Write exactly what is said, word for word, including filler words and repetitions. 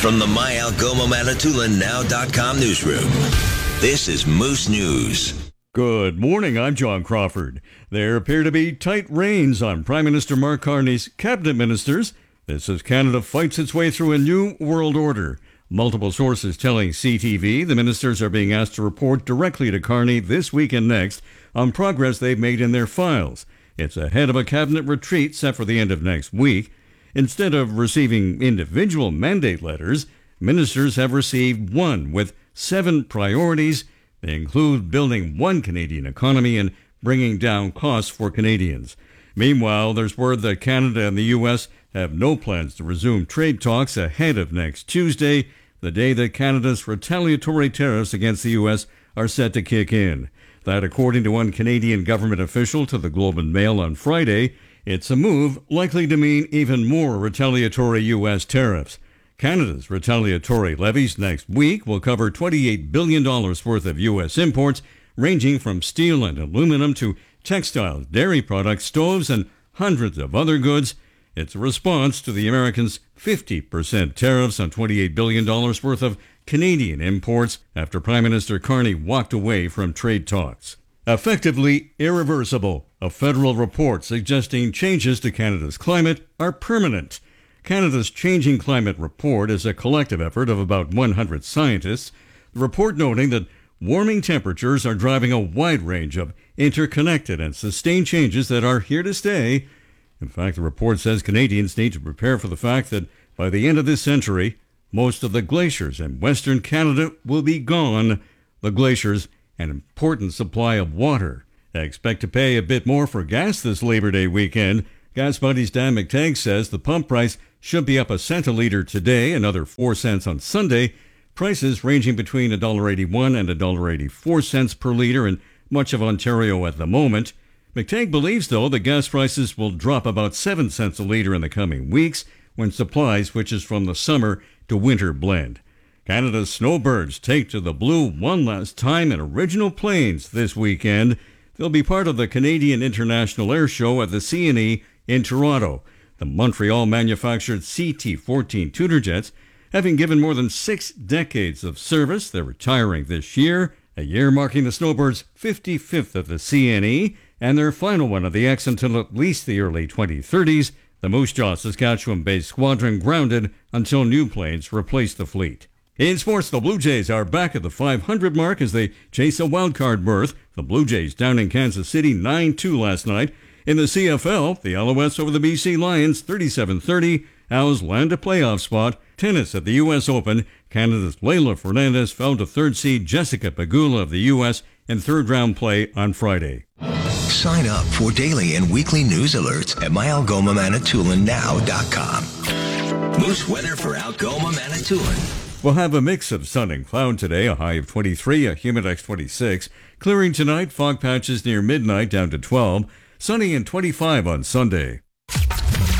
From the My Algoma Manitoulin Now dot com newsroom, this is Moose News. Good morning, I'm John Crawford. There appear to be tight reins on Prime Minister Mark Carney's cabinet ministers. This as Canada fights its way through a new world order. Multiple sources telling C T V the ministers are being asked to report directly to Carney this week and next on progress they've made in their files. It's ahead of a cabinet retreat set for the end of next week. Instead of receiving individual mandate letters, ministers have received one with seven priorities. They include building one Canadian economy and bringing down costs for Canadians. Meanwhile, there's word that Canada and the U S have no plans to resume trade talks ahead of next Tuesday, the day that Canada's retaliatory tariffs against the U S are set to kick in. That, according to one Canadian government official to the Globe and Mail on Friday, it's a move likely to mean even more retaliatory U S tariffs. Canada's retaliatory levies next week will cover twenty-eight billion dollars worth of U S imports, ranging from steel and aluminum to textiles, dairy products, stoves, and hundreds of other goods. It's a response to the Americans' fifty percent tariffs on twenty-eight billion dollars worth of Canadian imports after Prime Minister Carney walked away from trade talks. Effectively irreversible, a federal report suggesting changes to Canada's climate are permanent. Canada's Changing Climate Report is a collective effort of about one hundred scientists. The report noting that warming temperatures are driving a wide range of interconnected and sustained changes that are here to stay. In fact, the report says Canadians need to prepare for the fact that by the end of this century, most of the glaciers in Western Canada will be gone. The glaciers, an important supply of water. They expect to pay a bit more for gas this Labor Day weekend. Gas Buddies' Dan McTagg says the pump price should be up a cent a litre today, another four cents on Sunday. Prices ranging between one dollar eighty-one and one dollar eighty-four per litre in much of Ontario at the moment. McTagg believes, though, that gas prices will drop about seven cents a litre in the coming weeks when supply switches from the summer to winter blend. Canada's snowbirds take to the blue one last time in original planes this weekend. They'll be part of the Canadian International Air Show at the C N E in Toronto. The Montreal-manufactured C T fourteen Tudor jets, having given more than six decades of service, they're retiring this year, a year marking the snowbirds' fifty-fifth at the C N E and their final one of the X until at least the early twenty thirties. The Moose Jaw, Saskatchewan-based squadron grounded until new planes replace the fleet. In sports, the Blue Jays are back at the five hundred mark as they chase a wildcard berth. The Blue Jays down in Kansas City nine two last night. In the C F L, the Alouettes over the B C Lions thirty-seven thirty. Owls land a playoff spot. Tennis at the U S Open. Canada's Leylah Fernandez fell to third seed Jessica Pegula of the U S in third-round play on Friday. Sign up for daily and weekly news alerts at My Algoma Manitoulin Now dot com. Moose weather for Algoma Manitoulin. We'll have a mix of sun and cloud today, a high of twenty-three, a humidex twenty-six. Clearing tonight, fog patches near midnight down to twelve. Sunny and twenty-five on Sunday.